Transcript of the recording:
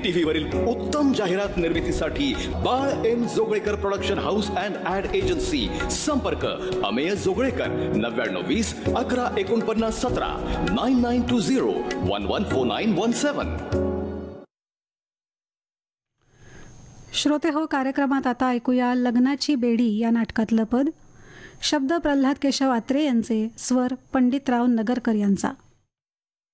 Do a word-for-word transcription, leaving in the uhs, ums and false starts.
TV वरील उत्तम जाहिरात निर्मितीसाठी बाळ M Joglekar production house and add agency. संपर्क अमेय जोगळेकर नव्याण्णव वीस अकरा एकोणपन्नास सतरा nine nine to zero one one four nine one सेवन. श्रोते हो, कार्यक्रमात आता ऐकूया लग्नाची बेडी या नाटकातलं पद. शब्द प्रल्हाद केशव आत्रे यांचे, स्वर पंडितराव नगरकर यांचा.